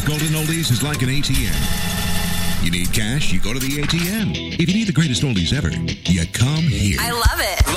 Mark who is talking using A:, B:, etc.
A: Golden Oldies is like an ATM. You need cash, you go to the ATM. If you need the greatest oldies ever, you come here.
B: I love it.